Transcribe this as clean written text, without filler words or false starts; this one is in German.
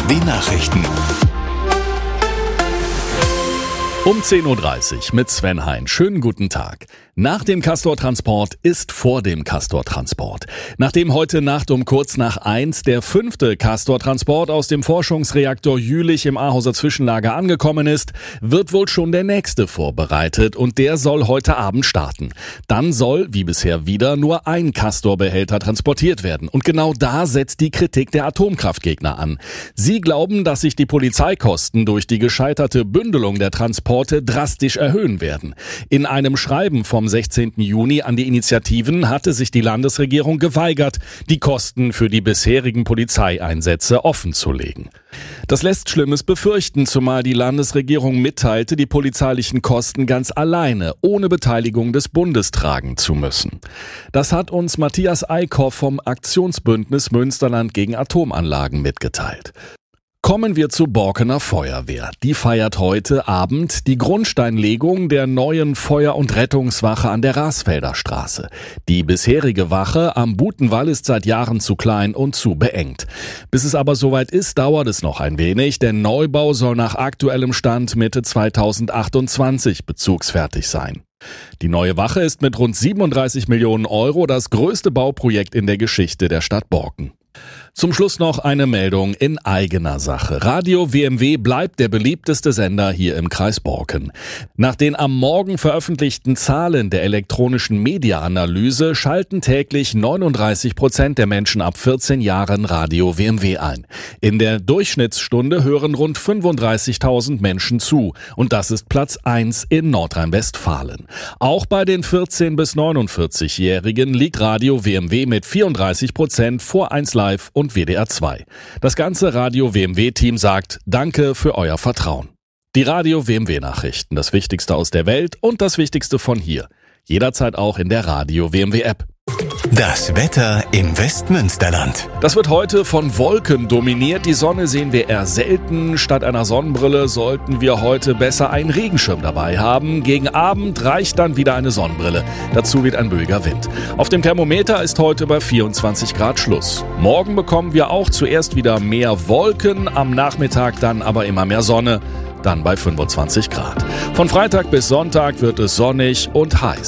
Nachrichten. Um 10.30 Uhr mit Sven Hein. Schönen guten Tag. Nach dem Castor-Transport ist vor dem Castor-Transport. Nachdem heute Nacht um kurz nach 1 der 5. Castor-Transport aus dem Forschungsreaktor Jülich im Ahauser Zwischenlager angekommen ist, wird wohl schon der nächste vorbereitet und der soll heute Abend starten. Dann soll, wie bisher wieder, nur ein Castor-Behälter transportiert werden. Und genau da setzt die Kritik der Atomkraftgegner an. Sie glauben, dass sich die Polizeikosten durch die gescheiterte Bündelung der Transporte drastisch erhöhen werden. In einem Schreiben vom 16. Juni an die Initiativen hatte sich die Landesregierung geweigert, die Kosten für die bisherigen Polizeieinsätze offenzulegen. Das lässt Schlimmes befürchten, zumal die Landesregierung mitteilte, die polizeilichen Kosten ganz alleine, ohne Beteiligung des Bundes tragen zu müssen. Das hat uns Matthias Eickhoff vom Aktionsbündnis Münsterland gegen Atomanlagen mitgeteilt. Kommen wir zur Borkener Feuerwehr. Die feiert heute Abend die Grundsteinlegung der neuen Feuer- und Rettungswache an der Rasfelder Straße. Die bisherige Wache am Butenwall ist seit Jahren zu klein und zu beengt. Bis es aber soweit ist, dauert es noch ein wenig. Der Neubau soll nach aktuellem Stand Mitte 2028 bezugsfertig sein. Die neue Wache ist mit rund 37 Millionen Euro das größte Bauprojekt in der Geschichte der Stadt Borken. Zum Schluss noch eine Meldung in eigener Sache. Radio WMW bleibt der beliebteste Sender hier im Kreis Borken. Nach den am Morgen veröffentlichten Zahlen der elektronischen Media-Analyse schalten täglich 39% der Menschen ab 14 Jahren Radio WMW ein. In der Durchschnittsstunde hören rund 35.000 Menschen zu und das ist Platz 1 in Nordrhein-Westfalen. Auch bei den 14- bis 49-Jährigen liegt Radio WMW mit 34% vor 1 Live und WDR 2. Das ganze Radio WMW-Team sagt Danke für euer Vertrauen. Die Radio WMW-Nachrichten, das Wichtigste aus der Welt und das Wichtigste von hier. Jederzeit auch in der Radio WMW-App. Das Wetter im Westmünsterland. Das wird heute von Wolken dominiert. Die Sonne sehen wir eher selten. Statt einer Sonnenbrille sollten wir heute besser einen Regenschirm dabei haben. Gegen Abend reicht dann wieder eine Sonnenbrille. Dazu weht ein böiger Wind. Auf dem Thermometer ist heute bei 24 Grad Schluss. Morgen bekommen wir auch zuerst wieder mehr Wolken, am Nachmittag dann aber immer mehr Sonne, dann bei 25 Grad. Von Freitag bis Sonntag wird es sonnig und heiß.